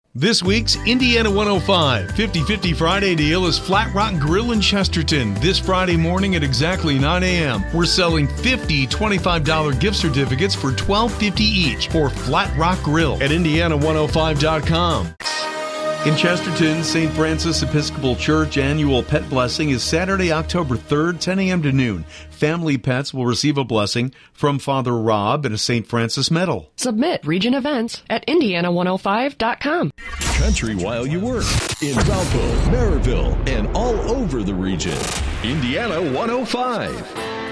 This week's Indiana 105 50-50 Friday deal is Flat Rock Grill in Chesterton. This Friday morning at exactly 9 a.m. We're selling 50 $25 gift certificates for $12.50 each for Flat Rock Grill at Indiana105.com. In Chesterton, St. Francis Episcopal Church annual pet blessing is Saturday, October 3rd, 10 a.m. to noon. Family pets will receive a blessing from Father Rob and a St. Francis medal. Submit region events at Indiana105.com. Country while you work in Valpo, Maryville, and all over the region. Indiana 105.